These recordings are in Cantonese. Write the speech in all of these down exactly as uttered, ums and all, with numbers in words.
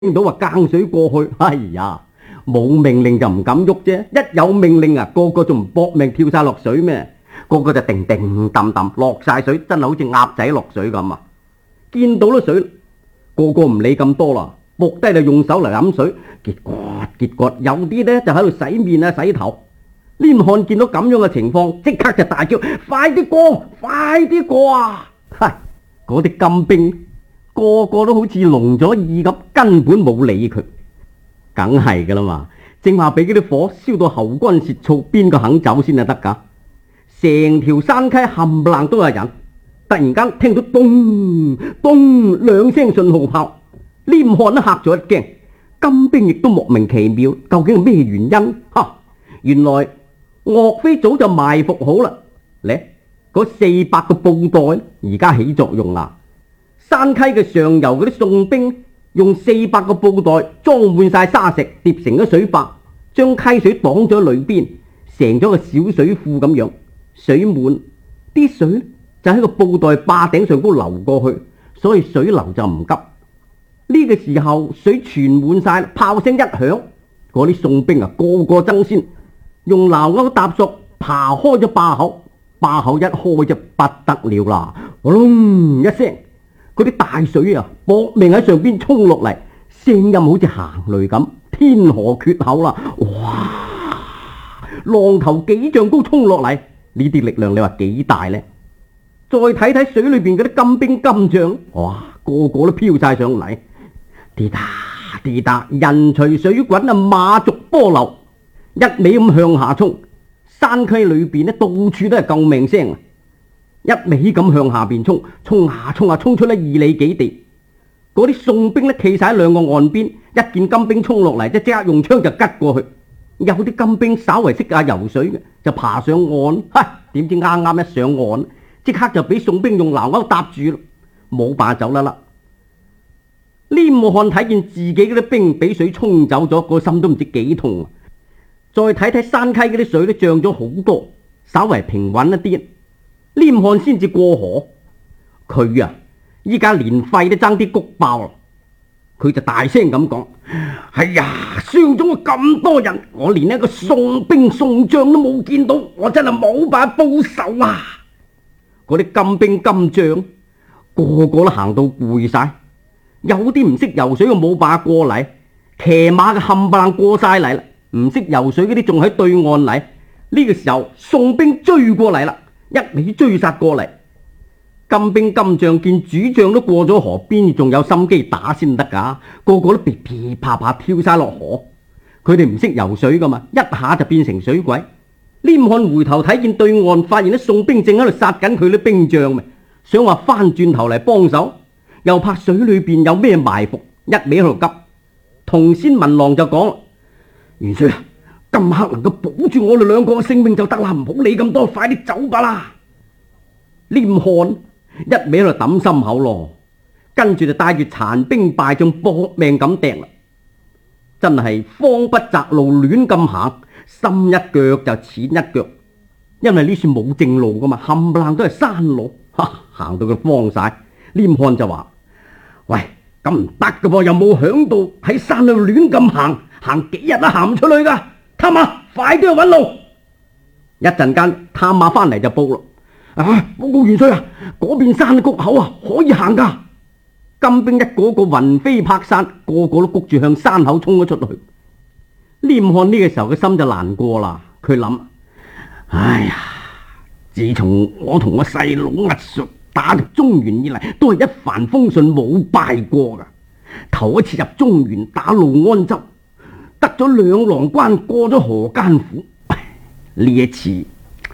聽到話更水過去，哎呀，冇命令就唔敢喐啫，一有命令啊，個個仲唔搏命跳晒落水咩？個個就定定揼揼落晒水，真係好似鴨仔落水咁啊！見到咗水，個個唔理咁多啦，伏低就用手嚟飲水，結果結果有啲呢就喺度洗面啊洗頭。黏漢見到咁樣嘅情況，即刻就大叫：快啲過，快啲過啊！嗨，嗰啲金兵個個都好似聾咗耳咁，根本冇理佢。梗係噶啦嘛，正話俾嗰啲火燒到喉乾舌燥，邊個肯走先就得噶？成條山溪冚唪唥都係人，突然間聽到咚咚兩聲信號炮，黏漢都嚇咗一驚，金兵亦都莫名其妙，究竟係咩原因？哈，原來岳飛早就埋伏好啦，咧嗰四百個布袋而家起作用啦。山溪嘅上游嗰啲宋兵用四百個布袋裝滿晒沙石，疊成咗水壩，將溪水擋咗裏邊，成咗個小水庫咁樣。水滿啲水就喺個布袋壩頂上高流過去，所以水流就唔急。呢、這個時候水全滿晒，炮聲一響，嗰啲宋兵啊個個爭先，用撈鈎搭索爬開咗壩口，壩口一開就不得了啦！轟一聲，嗰啲大水啊搏命喺上邊衝落嚟，聲音好似行雷咁，天河決口啦！哇，浪頭幾丈高衝落嚟，呢啲力量你話幾大呢？再睇睇水裏邊嗰啲金兵金將，哇，個個都飄晒上嚟，滴答滴答，人隨水滾啊，馬逐波流，一味咁向下衝。山溪裏邊呢，到處都係救命聲，一味咁向下邊衝，衝下衝下衝出呢二里幾地。嗰啲宋兵呢，企晒喺兩個岸邊，一見金兵衝落嚟，即即刻用槍就吉過去。有啲金兵稍為識下游水嘅，就爬上岸，哈！點知啱啱一上岸，即刻就俾宋兵用撈鈎搭住，冇辦法走啦啦。黏漢睇見自己嗰啲兵俾水沖走咗，個心都唔知幾痛。再睇睇山溪嗰啲水都漲咗好多，稍為平穩一啲，黏漢先至過河。佢啊，依家連肺都爭啲谷爆啦。佢就大聲咁講：哎呀，傷咗我咁多人，我連一個宋兵宋將都冇見到，我真係冇辦法報仇啊！嗰啲金兵金將個個都行到攰晒，有啲唔識游水嘅冇辦法過嚟，騎馬嘅冚唪唥過晒嚟啦，唔識游水嗰啲仲喺對岸嚟。呢個時候宋兵追過嚟啦，一味追殺過嚟。金兵金將見主將都過咗河，邊仲有心機打先得噶？個個都噼噼啪啪跳晒落河，佢哋唔識游水噶嘛，一下就變成水鬼。黏漢回頭睇見對岸，發現啲宋兵正喺度殺緊佢啲兵將，咪想話翻轉頭嚟幫手，又怕水裏邊有咩埋伏，一味喺度急。同先文郎就講：元帥啊，今刻能夠保住我哋兩個嘅性命就得啦，唔好理咁多，快啲走吧啦！黏漢一味喺度揼心口咯，跟住就帶住殘兵敗將搏命咁掟啦，真係方不擇路亂咁行，深一腳就淺一腳，因為呢處冇正路噶嘛，冚唪唥都係山路，行到佢慌晒。黏漢就話：喂，咁唔得噶噃，又冇響到喺山度亂咁行，行幾日都行唔出去噶，探馬快啲去搵路。一陣間探馬翻嚟就報咯。啊！報告元帥啊，嗰邊山谷口啊可以行噶。金兵一個個雲飛拍散，個個都谷住向山口衝咗出去。黏漢呢個時候嘅心就難過啦，佢諗：哎呀，自從我同我細佬阿術打入中原以嚟，都係一帆風順，冇敗過噶。頭一次入中原打魯安州，得咗兩狼關，過咗河間虎。呢一次，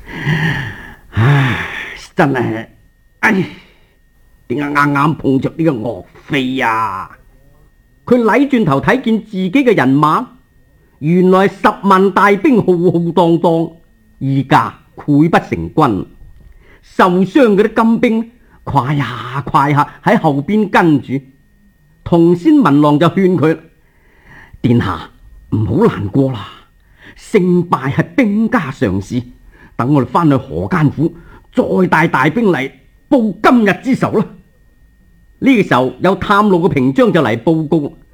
唉，真係，唉，點解啱啱碰着呢個岳飛啊？佢禮轉頭睇見自己嘅人馬，原來十萬大兵浩浩蕩蕩，依家潰不成軍。受傷嗰啲金兵快下快下喺後邊跟住。同先文郎就勸佢：殿下唔好難過啦，勝敗係兵家常事。等我哋翻去河間府，再帶大兵嚟報今日之仇啦。呢個時候有探路嘅平章就嚟報告。